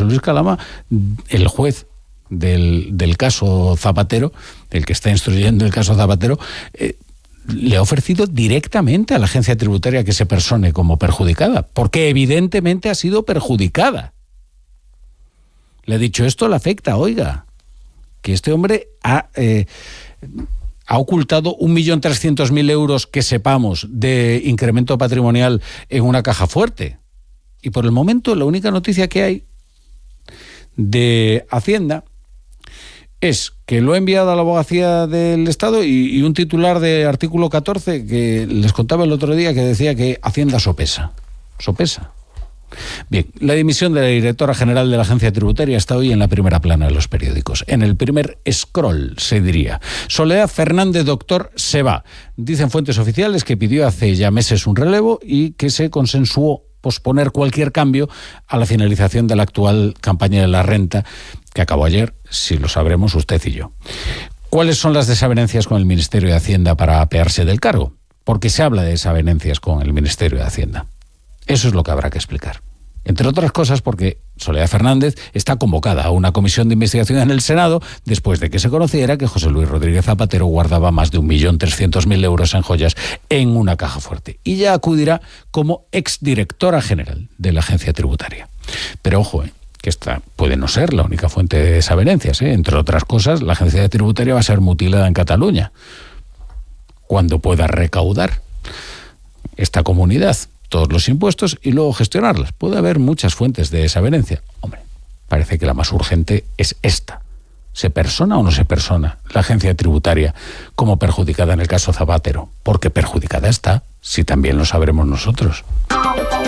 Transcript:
Luis Calama, el juez del caso Zapatero, el que está instruyendo el caso Zapatero, le ha ofrecido directamente a la agencia tributaria que se persone como perjudicada, porque evidentemente ha sido perjudicada. Le ha dicho, esto le afecta, oiga, que este hombre ha ocultado 1.300.000 euros que sepamos de incremento patrimonial en una caja fuerte. Y por el momento la única noticia que hay de Hacienda es que lo ha enviado a la Abogacía del Estado y un titular de Artículo 14 que les contaba el otro día que decía que Hacienda sopesa. Sopesa. Bien, la dimisión de la directora general de la Agencia Tributaria está hoy en la primera plana de los periódicos. En el primer scroll, se diría. Soledad Fernández, doctor, se va. Dicen fuentes oficiales que pidió hace ya meses un relevo y que se consensuó posponer cualquier cambio a la finalización de la actual campaña de la renta, que acabó ayer, si lo sabremos usted y yo. ¿Cuáles son las desavenencias con el Ministerio de Hacienda para apearse del cargo? Porque se habla de desavenencias con el Ministerio de Hacienda. Eso es lo que habrá que explicar. Entre otras cosas porque Soledad Fernández está convocada a una comisión de investigación en el Senado después de que se conociera que José Luis Rodríguez Zapatero guardaba más de 1.300.000 euros en joyas en una caja fuerte. Y ya acudirá como exdirectora general de la Agencia Tributaria. Pero ojo, que esta puede no ser la única fuente de desavenencias. Entre otras cosas, la Agencia Tributaria va a ser mutilada en Cataluña cuando pueda recaudar esta comunidad todos los impuestos y luego gestionarlas. Puede haber muchas fuentes de desavenencia. Hombre, parece que la más urgente es esta. ¿Se persona o no se persona la agencia tributaria como perjudicada en el caso Zapatero? Porque perjudicada está, si también lo sabremos nosotros.